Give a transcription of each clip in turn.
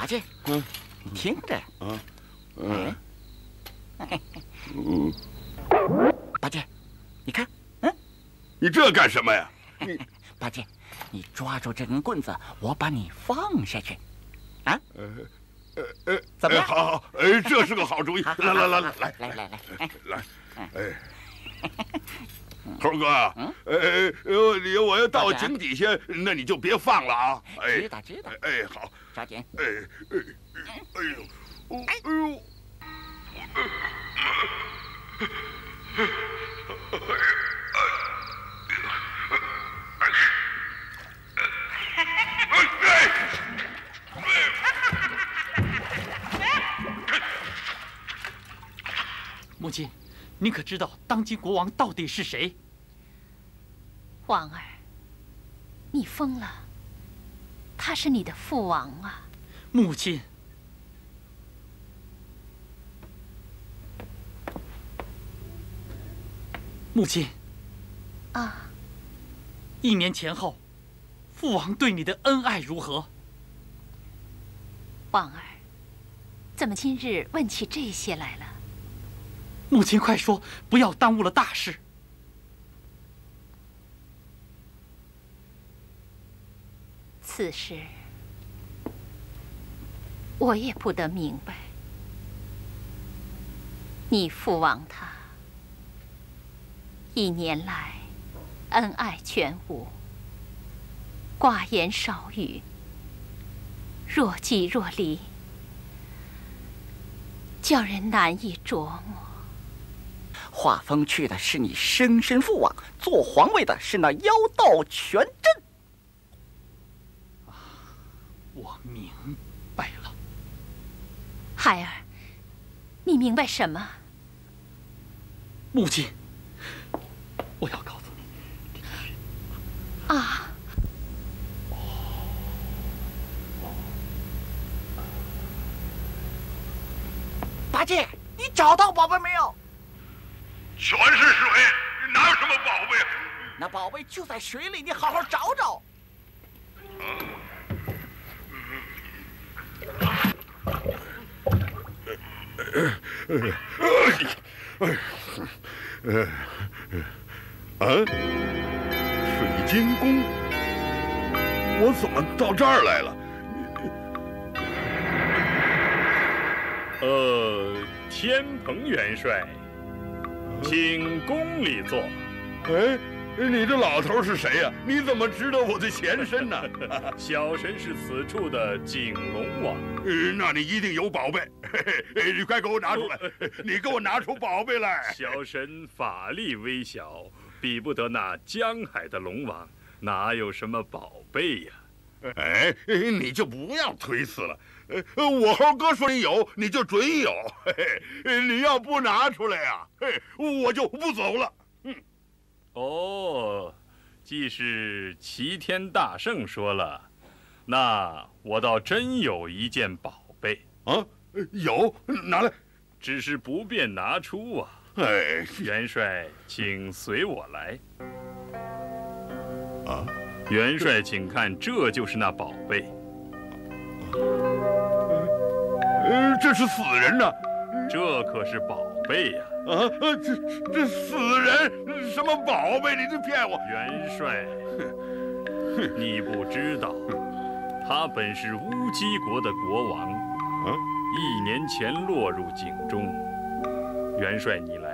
戒，你听着。八戒，你看， 你这干什么呀？ 八戒，你抓住这根棍子，我把你放下去。啊？怎么样？ 好，这是个好主意。来，猴哥，我要到井底下，那你就别放了啊！ 知道。 好， 抓紧。 母亲，你可知道当今国王到底是谁？ 王儿，你疯了！他是你的父王啊！ 母亲，母亲， 啊 1年前后，父王对你的恩爱如何？ 王儿，怎么今日问起这些来了？ 母亲，快说，不要耽误了大事。 此事我也不得明白。你父王他1年来恩爱全无，寡言少语，若即若离，叫人难以琢磨。 画风去的是你生身父王，做皇位的是那妖道全真。 我明白了。 孩儿，你明白什么？ 母亲，我要告诉你。 啊！ 八戒，你找到宝贝没有？ 全是水，哪有什么宝贝？ 那宝贝就在水里，你好好找找。 水晶宫，我怎么到这儿来了？ 天蓬元帅，请宫里坐。 你这老头是谁呀？你怎么知道我的前身呢？ 小神是此处的景龙王。 那你一定有宝贝，你快给我拿出来！你给我拿出宝贝来！ 小神法力微小，比不得那江海的龙王，哪有什么宝贝呀？ 你就不要推辞了。我猴哥说你有，你就准有。你要不拿出来呀，我就不走了。 哦，既是齐天大圣说了，那我倒真有一件宝贝啊！有，拿来。 只是不便拿出啊。元帅，请随我来。 啊！ 元帅，请看，这就是那宝贝。 这是死人呐！ 这可是宝贝呀！ 这死人什么宝贝？你这骗我！ 元帅，你不知道，他本是乌鸡国的国王，1年前落入井中。元帅，你来。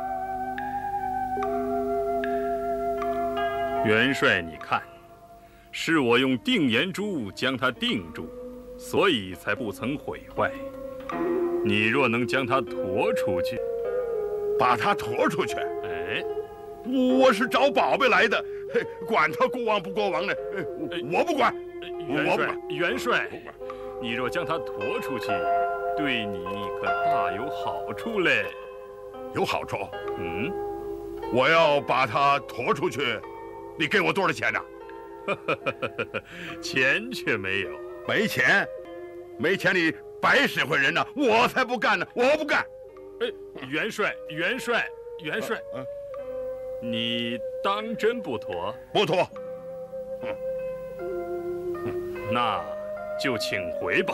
元帅，你看，是我用定颜珠将它定住，所以才不曾毁坏。你若能将它驮出去， 把它驮出去，我是找宝贝来的，管他国王不国王呢，我不管。 元帅，你若将它驮出去，对你可大有好处嘞。 有好处？我要把它驮出去，你给我多少钱呢？ 钱却没有。 没钱？没钱你白使唤人呢！我才不干呢！我不干！ 元帅，你当真不驮？ 不驮。 那就请回吧。